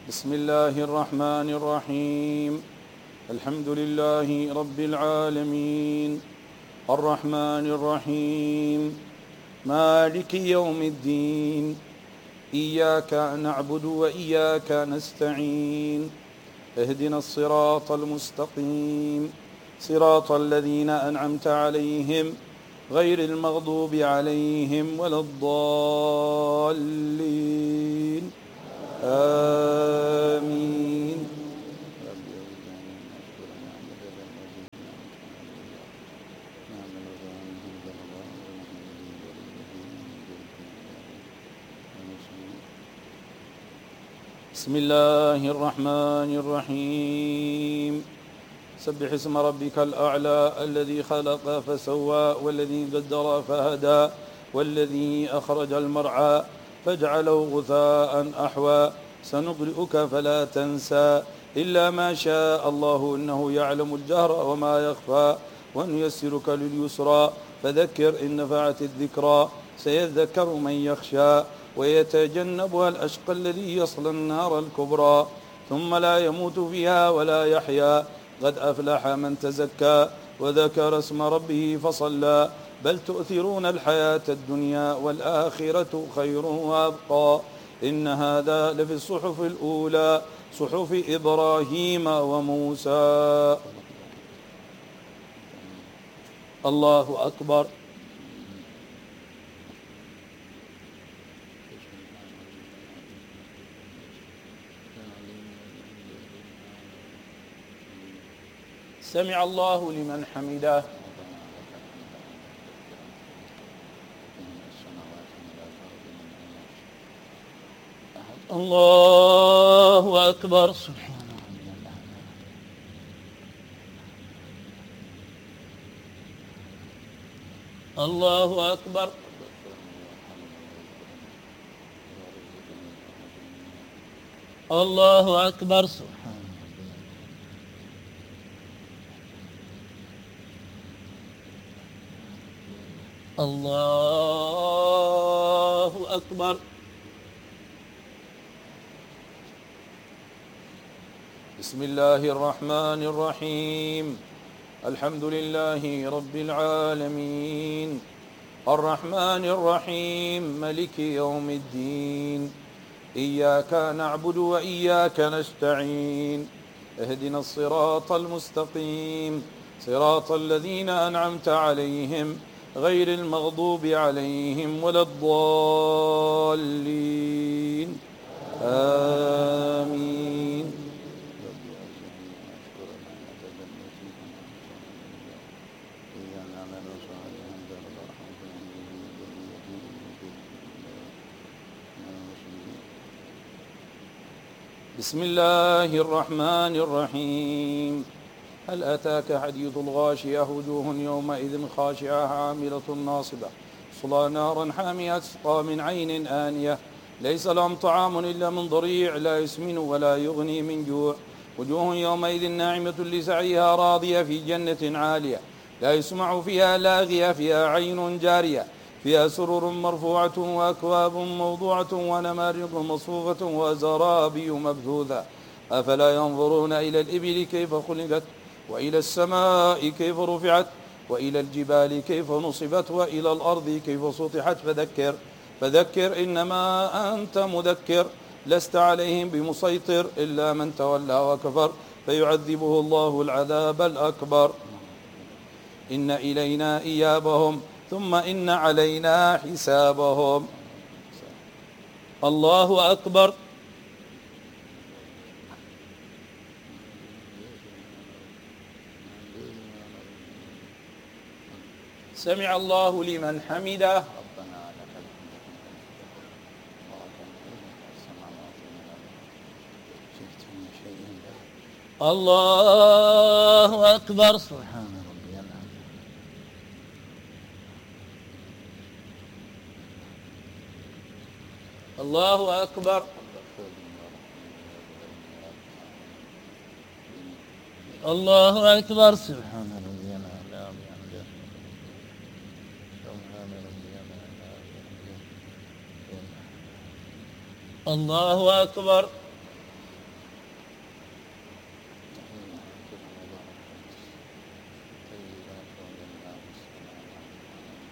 بسم الله الرحمن الرحيم. الحمد لله رب العالمين، الرحمن الرحيم، مالك يوم الدين. إياك نعبد وإياك نستعين. اهدنا الصراط المستقيم، صراط الذين أنعمت عليهم غير المغضوب عليهم ولا الضالين. آمين. بسم الله الرحمن الرحيم. سبح اسم ربك الأعلى الذي خلق فسوى والذي قدر فهدى والذي أخرج المرعى فاجعله غثاء أحوى. سنقرئك فلا تنسى إلا ما شاء الله إنه يعلم الجهر وما يخفى. ونيسرك لليسرى فذكر إن نفعت الذكرى. سيذكر من يخشى ويتجنبها الأشقى الذي يصلى النار الكبرى ثم لا يموت فيها ولا يحيا. قد أفلح من تزكى وذكر اسم ربه فصلى. بل تؤثرون الحياة الدنيا والآخرة خير وأبقى. إن هذا لفي الصحف الأولى صحف إبراهيم وموسى. الله أكبر. سمع الله لمن حمده. الله أكبر. سبحان الله أكبر. الله أكبر. سبحان الله أكبر. بسم الله الرحمن الرحيم. الحمد لله رب العالمين، الرحمن الرحيم، ملك يوم الدين. إياك نعبد وإياك نستعين. اهدنا الصراط المستقيم، صراط الذين أنعمت عليهم غير المغضوب عليهم ولا الضالين. آمين. بسم الله الرحمن الرحيم. هل أتاك حديث الغاشية؟ وجوه يومئذ خاشعة عاملة ناصبة تصلى نارا حامية تسقى من عين آنية ليس لهم طعام إلا من ضريع لا يسمن ولا يغني من جوع. وجوه يومئذ ناعمة لسعيها راضية في جنة عالية لا يسمع فيها لاغية فيها عين جارية فيها سرر مرفوعة وأكواب موضوعة ونمارق مصفوفة وزرابي مبثوثة. أفلا ينظرون إلى الإبل كيف خلقت وإلى السماء كيف رفعت وإلى الجبال كيف نصبت وإلى الأرض كيف سطحت. فذكر إنما أنت مذكر لست عليهم بمسيطر إلا من تولى وكفر فيعذبه الله العذاب الأكبر. إن إلينا إيابهم ثم إن علينا حسابهم. الله أكبر. سمع الله لمن حمده. الله أكبر. سبحان ربي العظيم. الله أكبر. الله أكبر. سبحان ربي العظيم. الله أكبر.